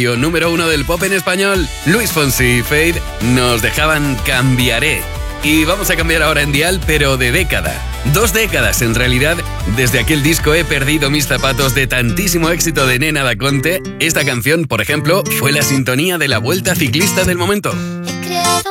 radio, número 1 del pop en español. Luis Fonsi y Fade nos dejaban Cambiaré. Y vamos a cambiar ahora en dial, pero de década. 2 décadas, en realidad, desde aquel disco He perdido mis zapatos de tantísimo éxito de Nena Da Conte. Esta canción, por ejemplo, fue la sintonía de la Vuelta Ciclista del momento. He creado